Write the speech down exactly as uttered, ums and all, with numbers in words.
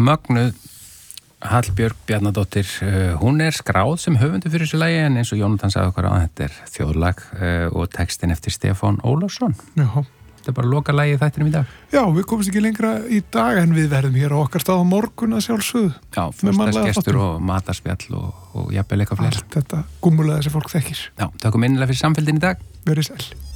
mögnuð. Hallbjörg Bjarnadóttir, uh, hún er skráð sem höfundur fyrir þessu lagi en eins og Jónatan sagði okkur á, þetta er þjóðlag uh, og textin eftir Stefán Ólafsson. Já. Þetta er bara loka lagi þættinum í dag. Já, við komumst ekki lengra í dag en við verðum hér á okkar stað á morgun að sjálfsögðu. Já, föstudagsgestur og matarspjall og, og jafnvel eitthvað fleira. Allt þetta gúmmulega þessi fólk þekkir. Já, takk um innilega fyrir samfélgin í dag. Verið sæl.